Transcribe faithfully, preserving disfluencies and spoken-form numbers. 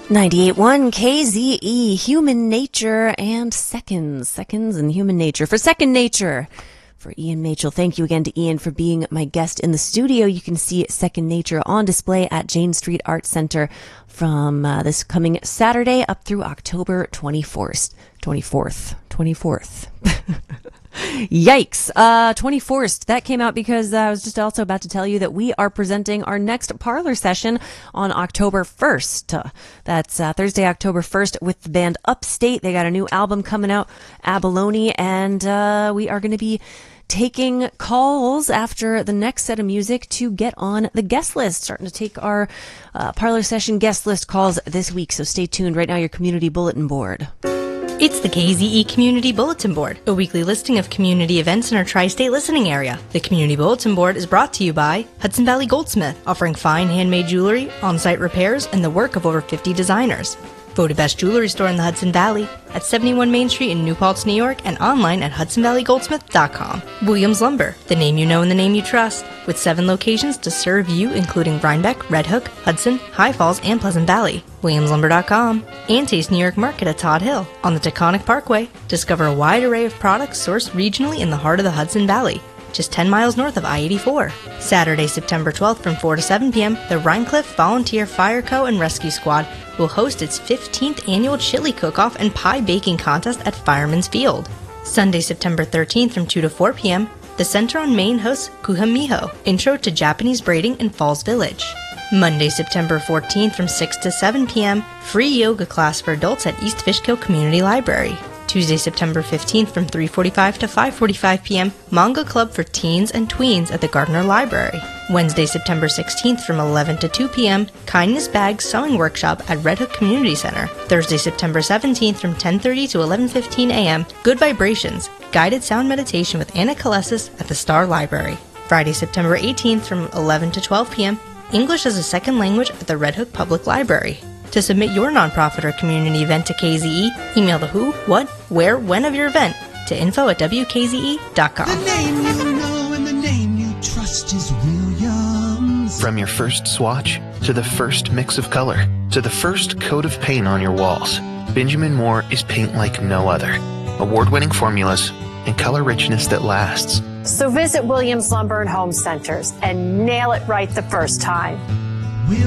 ninety-eight point one K Z E, Human Nature and Seconds. Seconds and Human Nature. For Second Nature, for Ian Machel. Thank you again to Ian for being my guest in the studio. You can see Second Nature on display at Jane Street Arts Center from uh, this coming Saturday up through October twenty-fourth. twenty-fourth. twenty-fourth. Yikes. Uh, twenty-fourth. That came out because uh, I was just also about to tell you that we are presenting our next parlor session on October first. Uh, that's uh, Thursday, October first with the band Upstate. They got a new album coming out, Abalone, and uh, we are going to be taking calls after the next set of music to get on the guest list. Starting to take our uh, parlor session guest list calls this week, so stay tuned. Right now, your community bulletin board. It's the K Z E Community Bulletin Board, a weekly listing of community events in our tri-state listening area. The Community Bulletin Board is brought to you by Hudson Valley Goldsmith, offering fine handmade jewelry, on-site repairs, and the work of over fifty designers. Voted Best Jewelry Store in the Hudson Valley at seventy-one Main Street in New Paltz, New York, and online at hudson valley goldsmith dot com. Williams Lumber, the name you know and the name you trust, with seven locations to serve you, including Rhinebeck, Red Hook, Hudson, High Falls, and Pleasant Valley. williams lumber dot com. And Taste New York Market at Todd Hill on the Taconic Parkway. Discover a wide array of products sourced regionally in the heart of the Hudson Valley, just ten miles north of I eighty-four. Saturday, September twelfth from four to seven p.m., the Rhinecliff Volunteer Fire Co. and Rescue Squad will host its fifteenth annual chili cook-off and pie baking contest at Fireman's Field. Sunday, September thirteenth from two to four p.m., the Center on Main hosts Kuhamiho, Intro to Japanese Braiding in Falls Village. Monday, September fourteenth from six to seven p.m., free yoga class for adults at East Fishkill Community Library. Tuesday, September fifteenth from three forty-five to five forty-five p.m., Manga Club for teens and tweens at the Gardner Library. Wednesday, September sixteenth from eleven to two p.m., Kindness Bag Sewing Workshop at Red Hook Community Center. Thursday, September seventeenth from ten thirty to eleven fifteen a.m., Good Vibrations, Guided Sound Meditation with Anna Kalesis at the Star Library. Friday, September eighteenth from eleven to twelve p.m., English as a Second Language at the Red Hook Public Library. To submit your nonprofit or community event to K Z E, email the who, what, where, when of your event to info at w k z e dot com. The name you know and the name you trust is Williams. From your first swatch, to the first mix of color, to the first coat of paint on your walls, Benjamin Moore is paint like no other. Award-winning formulas and color richness that lasts. So visit Williams Lumber and Home Centers and nail it right the first time.